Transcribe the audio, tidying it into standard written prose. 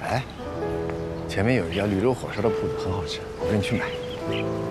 哎，前面有一家驴肉火烧的铺子，很好吃，我跟你去买。